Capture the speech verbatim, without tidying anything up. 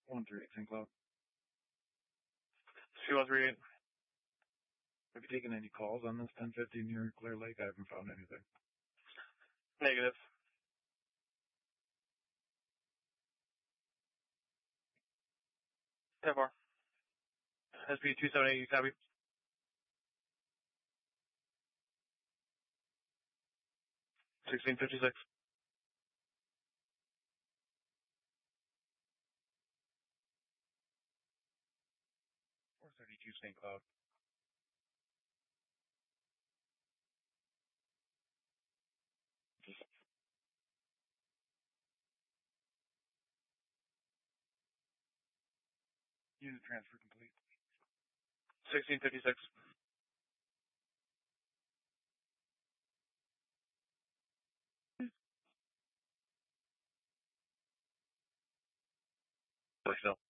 One three eight Saint Cloud. Two one three eight. Have you taken any calls on this ten fifty near Clear Lake? I haven't found anything. Negative. ten four. S P two seven eight, you copy? sixteen fifty-six. four thirty-two Saint Cloud. Unit transfer complete. sixteen fifty-six. Voicemail.